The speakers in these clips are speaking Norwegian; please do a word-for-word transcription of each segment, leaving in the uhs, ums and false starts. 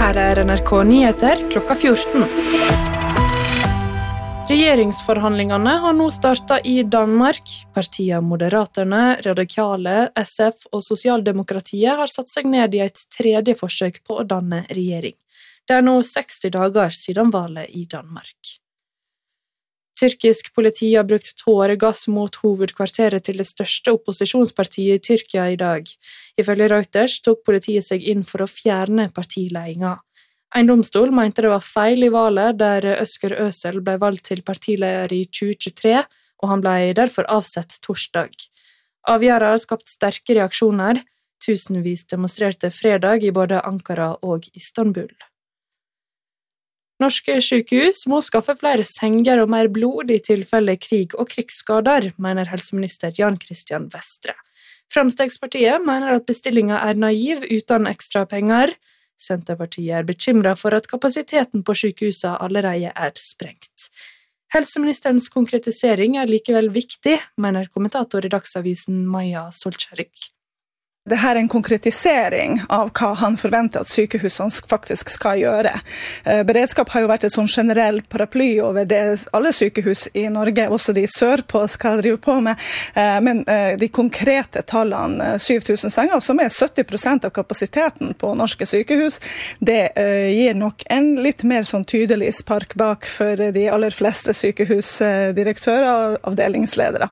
Her er N R K Nyheter klokka fjorten. Regjeringsforhandlingene har nå startet i Danmark. Partiene Moderaterne, Radikale, S F og Sosialdemokratiet har satt seg ned i et tredje forsøk på å danne regjering. Det er nå seksti dager siden valget i Danmark. Tyrkisk politi har brukt tåregass mot hovedkvarteret til det største opposisjonspartiet i Tyrkia i dag. Ifølge Reuters tok politiet seg inn for å fjerne partiledelsen. En domstol mente det var feil i valget der Özgür Özel ble valgt til partileder i tjue tjuetre, og han ble derfor avsett torsdag. Avgjørelsen har skapt sterke reaksjoner. Tusenvis demonstrerte fredag i både Ankara og Istanbul. Norske sykehus må skaffe flere senger og mer blod i tilfelle krig og krigsskader, mener helseminister Jan Christian Vestre. Fremskrittspartiet mener at bestillingen er naiv uten ekstra penger. Senterpartiet er bekymret for at kapasiteten på sykehusene allerede er sprengt. Helseministerens konkretisering er likevel viktig, mener kommentator i Dagsavisen Maja Solskjærik. Det her er en konkretisering av hva han forventer at sykehusene faktisk skal gjøre. Beredskap har jo vært et sånn generell paraply over det alle sykehus i Norge, også de sørpå, skal drive på med. Men de konkrete tallene, syv tusen senger, som er sytti prosent av kapasiteten på norske sykehus, det gir nok en litt mer sånn tydelig spark bak for de aller fleste sykehusdirektører og avdelingsledere.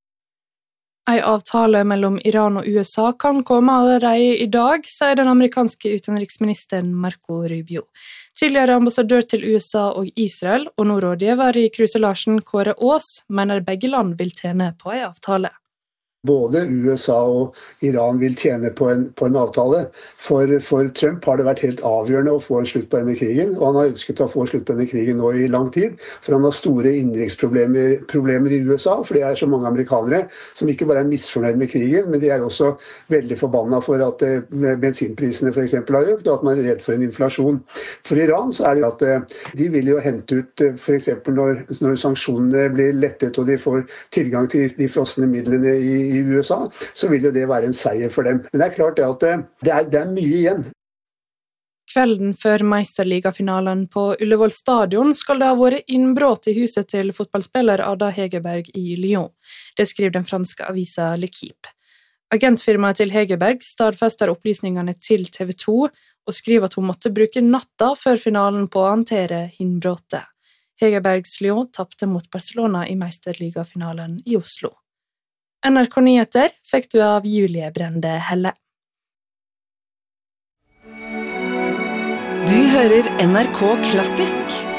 En avtale mellom Iran og U S A kan komme allerede i dag, sier den amerikanske utenriksministeren Marco Rubio. Tidligere ambassadør til U S A og Israel, og nå rådgiver i kryselasjen Kåre Aas, mener begge land vil tjene på en avtale. Både U S A og Iran vil tjene på en, på en avtale. For, for Trump har det vært helt avgjørende å få en slutt på denne krigen, og han har ønsket å få slutt på denne krigen nå i lang tid, for han har store innenriksproblemer problemer i U S A, for det er så mange amerikanere som ikke bare er misfornøyd med krigen, men de er også veldig forbanna for at eh, bensinprisene for eksempel har økt, og at man er redd for en inflasjon. For Iran så er det at eh, de vil jo hente ut, eh, for eksempel når, når sanksjonene blir lettet, og de får tilgang til de frosne midlene i i U S A, så vil jo det være en seier for dem. Men det er klart det at det er, det er mye igjen. Kvelden før Meisterligafinalen på Ullevål stadion skal det ha vært innbrudd i huset til fotballspiller Ada Hegerberg i Lyon. Det skriver den franske avisa L'Equipe. Agentfirmaet til Hegerberg stadfester opplysningene til T V to og skriver at hun måtte bruke natta før finalen på å håndtere innbruddet. Hegerbergs Lyon tapte mot Barcelona i Meisterligafinalen i Oslo. N R K Nyheter fikk du av Julie Brende Helle. Du hører N R K Klassisk.